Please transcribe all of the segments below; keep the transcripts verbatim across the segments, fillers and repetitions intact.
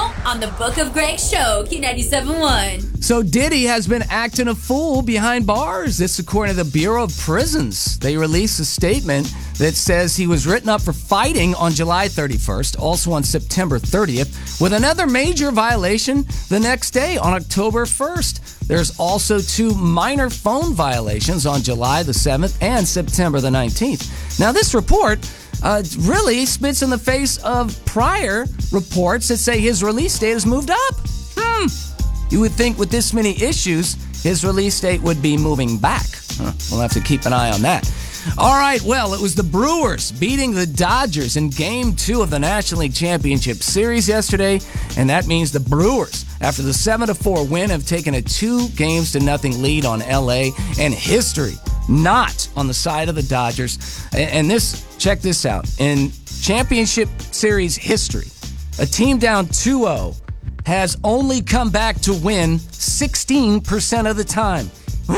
now on the Book of Greg Show, Q ninety-seven point one. So Diddy has been acting a fool behind bars. This according to the Bureau of Prisons. They released a statement that says he was written up for fighting on July thirty-first, also on September thirtieth, with another major violation the next day on October first. There's also two minor phone violations on July the seventh and September the nineteenth. Now, this report uh, really spits in the face of prior reports that say his release date has moved up. Hmm. You would think with this many issues, his release date would be moving back. Huh. We'll have to keep an eye on that. All right, well, it was the Brewers beating the Dodgers in Game two of the National League Championship Series yesterday, and that means the Brewers, after the seven to four win, have taken a two games to nothing lead on L A, and history not on the side of the Dodgers. And this, check this out, in Championship Series history, a team down two oh has only come back to win sixteen percent of the time.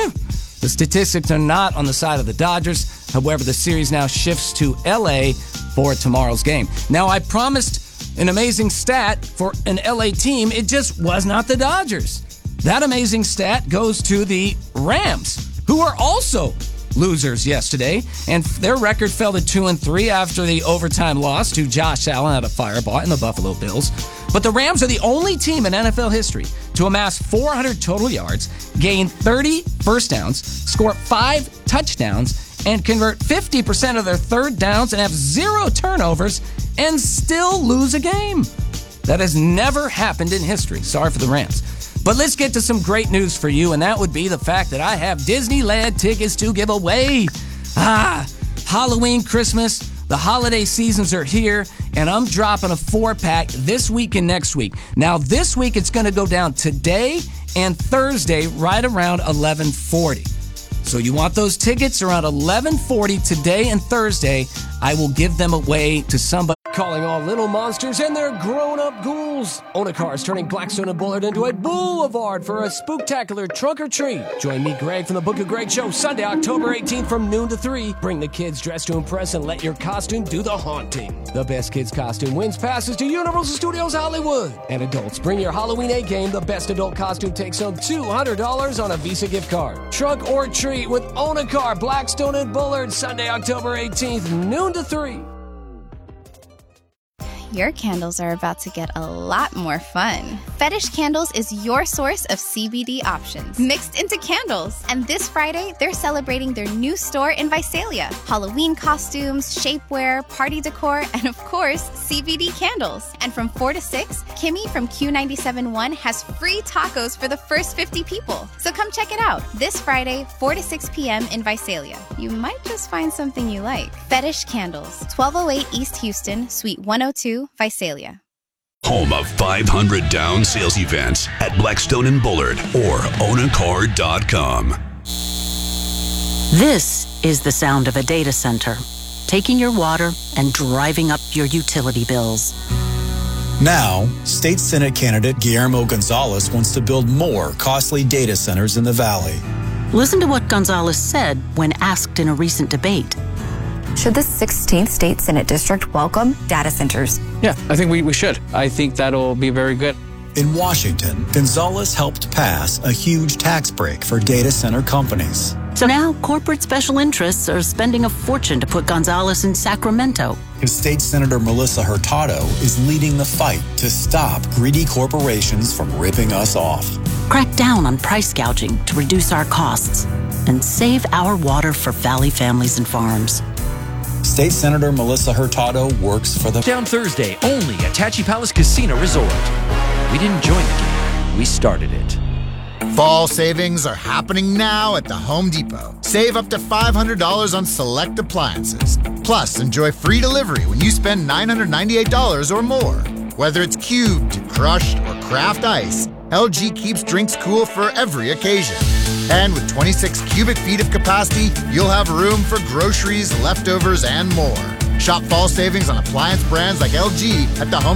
The statistics are not on the side of the Dodgers. However, the series now shifts to L A for tomorrow's game. Now, I promised an amazing stat for an L A team. It just was not the Dodgers. That amazing stat goes to the Rams, who are also losers yesterday, and their record fell to two and three after the overtime loss to Josh Allen at a Fireball and the Buffalo Bills. But the Rams are the only team in N F L history to amass four hundred total yards, gain thirty first downs, score five touchdowns, and convert fifty percent of their third downs and have zero turnovers and still lose a game. That has never happened in history. Sorry for the Rams. But let's get to some great news for you, and that would be the fact that I have Disneyland tickets to give away. Ah, Halloween, Christmas, the holiday seasons are here, and I'm dropping a four-pack this week and next week. Now, this week it's going to go down today and Thursday right around eleven forty. So you want those tickets around eleven forty today and Thursday. I will give them away to somebody. Calling all little monsters and their grown-up ghouls. Onacar is turning Blackstone and Bullard into a boulevard for a spooktacular trunk or treat. Join me, Greg, from the Book of Greg Show, Sunday, October eighteenth from noon to three. Bring the kids dressed to impress and let your costume do the haunting. The best kids costume wins passes to Universal Studios Hollywood. And adults, bring your Halloween A-game. The best adult costume takes home two hundred dollars on a Visa gift card. Trunk or treat with Onacar, Blackstone and Bullard, Sunday, October eighteenth, noon to three. Your candles are about to get a lot more fun. Fetish Candles is your source of C B D options mixed into candles. And this Friday, they're celebrating their new store in Visalia. Halloween costumes, shapewear, party decor, and of course, C B D candles. And from four to six, Kimmy from Q ninety-seven point one has free tacos for the first fifty people. So come check it out this Friday, four to six p.m. in Visalia. You might just find something you like. Fetish Candles, twelve oh eight East Houston, Suite one oh two, Visalia. Home of five hundred down sales events at Blackstone and Bullard or own a car dot com. This is the sound of a data center, taking your water and driving up your utility bills. Now, State Senate candidate Guillermo Gonzalez wants to build more costly data centers in the Valley. Listen to what Gonzalez said when asked in a recent debate. Should the sixteenth State Senate District welcome data centers? Yeah, I think we, we should. I think that'll be very good. In Washington, Gonzalez helped pass a huge tax break for data center companies. So now corporate special interests are spending a fortune to put Gonzalez in Sacramento. His State Senator Melissa Hurtado is leading the fight to stop greedy corporations from ripping us off. Crack down on price gouging to reduce our costs and save our water for Valley families and farms. State Senator Melissa Hurtado works for the... Down Thursday, only at Tachi Palace Casino Resort. We didn't join the game, we started it. Fall savings are happening now at the Home Depot. Save up to five hundred dollars on select appliances. Plus, enjoy free delivery when you spend nine hundred ninety-eight dollars or more. Whether it's cubed, crushed, or craft ice, L G keeps drinks cool for every occasion. And with twenty-six cubic feet of capacity, you'll have room for groceries, leftovers, and more. Shop fall savings on appliance brands like L G at the Home